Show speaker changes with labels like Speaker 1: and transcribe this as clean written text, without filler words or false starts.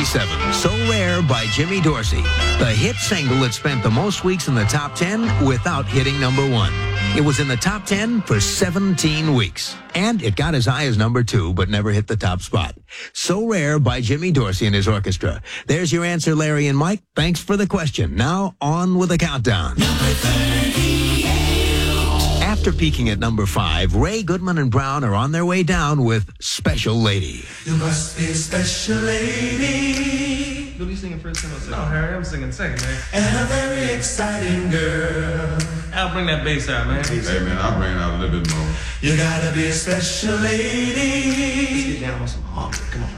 Speaker 1: 37, So Rare by Jimmy Dorsey, the hit single that spent the most weeks in the top 10 without hitting number 1. It was in the top 10 for 17 weeks. And it got as high as number 2, but never hit the top spot. So Rare by Jimmy Dorsey and his orchestra. There's your answer, Larry and Mike. Thanks for the question. Now, on with the countdown. Number 38. After peaking at number 5, Ray Goodman and Brown are on their way down with Special Lady.
Speaker 2: You must be a special lady.
Speaker 3: What are you singing first? No, Harry, I'm singing second, man.
Speaker 2: And a very exciting girl.
Speaker 3: I'll bring that bass out, man.
Speaker 4: Hey, man, I'll bring it out a little bit more.
Speaker 2: You gotta be a special lady.
Speaker 3: Let's get down on some harmony. Come on.